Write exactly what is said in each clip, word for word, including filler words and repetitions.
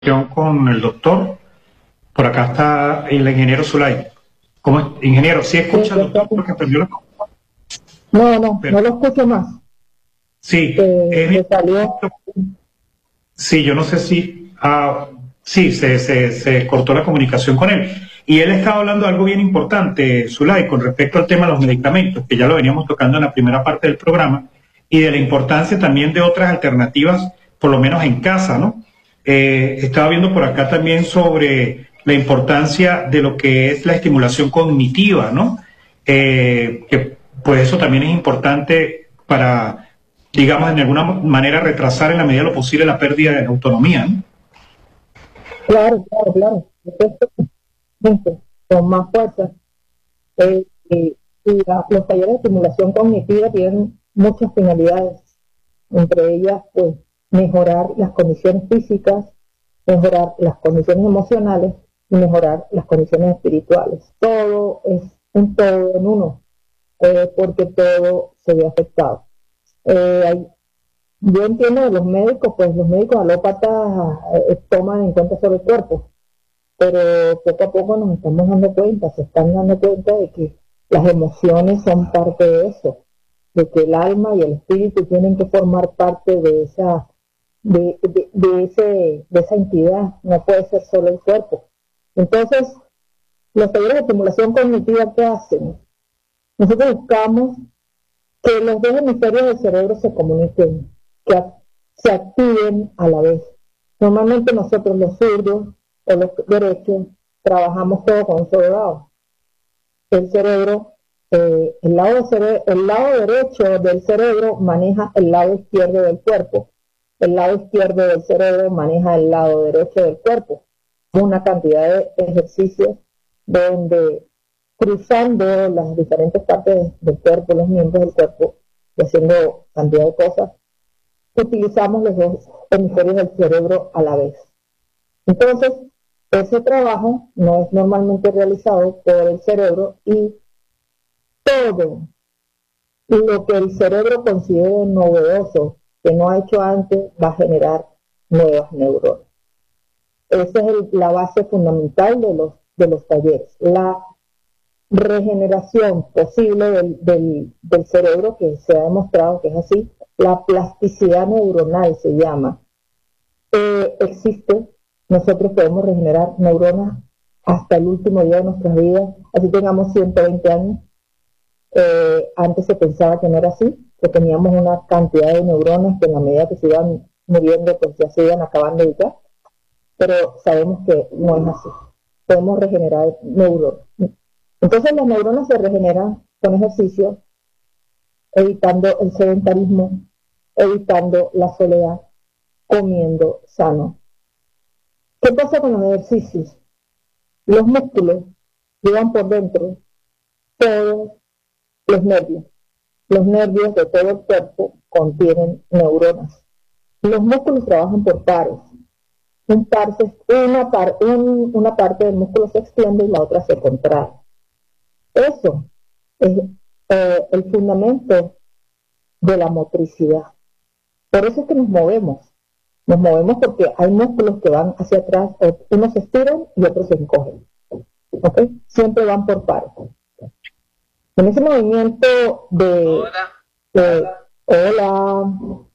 con el doctor. Por acá está el ingeniero Zulay. ¿Cómo es? Ingeniero, ¿sí escucha al doctor porque perdió la... No, no, Pero, no lo escucho más. Sí, Eh, eh, me salió. sí, yo no sé si... Ah, sí, se, se, se cortó la comunicación con él. Y él estaba hablando de algo bien importante, Zulay, con respecto al tema de los medicamentos, que ya lo veníamos tocando en la primera parte del programa, y de la importancia también de otras alternativas, por lo menos en casa, ¿no? Eh, estaba viendo por acá también sobre la importancia de lo que es la estimulación cognitiva, ¿no? Eh, que pues eso también es importante para, digamos, de alguna manera retrasar en la medida de lo posible la pérdida de autonomía, ¿no? Claro, claro, claro. Entonces, con más fuerza. Eh, eh, y la- los talleres de estimulación cognitiva tienen muchas finalidades, entre ellas, pues, mejorar las condiciones físicas, mejorar las condiciones emocionales y mejorar las condiciones espirituales. Todo es un todo en uno, eh, porque todo se ve afectado. Eh, hay- yo entiendo de los médicos, pues los médicos alópatas eh, toman en cuenta sobre el cuerpo, pero poco a poco nos estamos dando cuenta, se están dando cuenta de que las emociones son parte de eso, de que el alma y el espíritu tienen que formar parte de esa, de, de, de ese, de esa entidad, no puede ser solo el cuerpo. Entonces, los talleres de estimulación cognitiva, ¿qué hacen? Nosotros buscamos que los dos hemisferios del cerebro se comuniquen, que ac- se activen a la vez. Normalmente nosotros los zurdos o los derechos trabajamos todo con un solo lado. El cerebro, eh, el, lado cere- el lado derecho del cerebro maneja el lado izquierdo del cuerpo. El lado izquierdo del cerebro maneja el lado derecho del cuerpo. Una cantidad de ejercicios donde cruzando las diferentes partes del cuerpo, los miembros del cuerpo, y haciendo cantidad de cosas, utilizamos los dos hemisferios del cerebro a la vez. Entonces, ese trabajo no es normalmente realizado por el cerebro y todo lo que el cerebro considere novedoso, que no ha hecho antes, va a generar nuevas neuronas. Esa es el, la base fundamental de los, de los talleres. La regeneración posible del, del, del cerebro, que se ha demostrado que es así, la plasticidad neuronal se llama, eh, existe. Nosotros podemos regenerar neuronas hasta el último día de nuestras vidas, así tengamos ciento veinte años. Eh, antes se pensaba que no era así, que teníamos una cantidad de neuronas que en la medida que se iban muriendo, pues ya se iban acabando y ya, pero sabemos que no es así. Podemos regenerar neuronas. Entonces las neuronas se regeneran con ejercicio, evitando el sedentarismo, evitando la soledad, comiendo sano. ¿Qué pasa con los ejercicios? Los músculos llevan por dentro todos los nervios. Los nervios de todo el cuerpo contienen neuronas. Los músculos trabajan por pares. Un par se, una, par, un, una parte del músculo se extiende y la otra se contrae. Eso es eh, el fundamento de la motricidad. Por eso es que nos movemos. Nos movemos porque hay músculos que van hacia atrás, unos se estiran y otros se encogen. ¿Ok? Siempre van por pares. En ese movimiento de... Hola. de hola.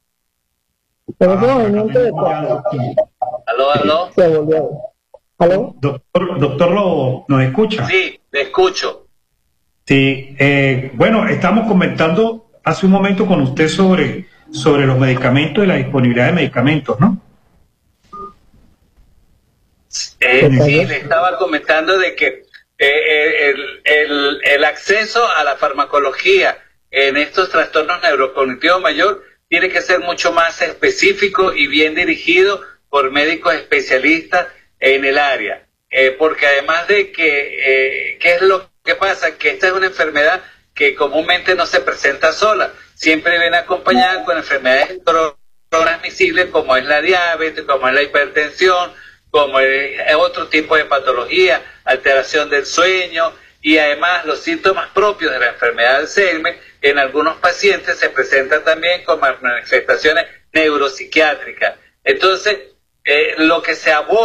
En ese Ah, movimiento de... Aló, aló. Se volvió. ¿Aló? Doctor, doctor ¿lo, ¿nos escucha? Sí, te escucho. Sí, eh, bueno, estamos comentando hace un momento con usted sobre, sobre los medicamentos y la disponibilidad de medicamentos, ¿no? Eh, Sí. sí, le estaba comentando de que eh, el, el, el acceso a la farmacología en estos trastornos neurocognitivos mayor tiene que ser mucho más específico y bien dirigido por médicos especialistas en el área. Eh, porque además de que, eh, ¿qué es lo que pasa? Que esta es una enfermedad que comúnmente no se presenta sola, siempre viene acompañada con enfermedades transmisibles como es la diabetes, como es la hipertensión, como es otro tipo de patología, alteración del sueño, y además los síntomas propios de la enfermedad de Alzheimer en algunos pacientes se presentan también con manifestaciones neuropsiquiátricas. Entonces, eh, lo que se aborda